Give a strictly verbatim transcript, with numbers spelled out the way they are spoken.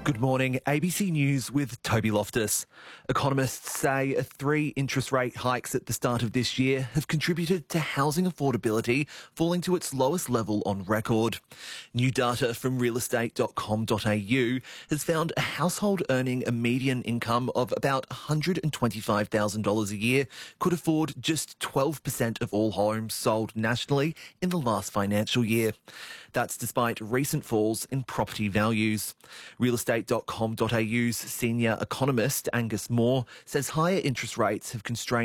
Good morning, A B C News with Toby Loftus. Economists say three interest rate hikes at the start of this year have contributed to housing affordability falling to its lowest level on record. New data from real estate dot com dot a u has found a household earning a median income of about one hundred twenty-five thousand dollars a year could afford just twelve percent of all homes sold nationally in the last financial year. That's despite recent falls in property values. Real estate dot com dot a u's senior economist Angus Moore says higher interest rates have constrained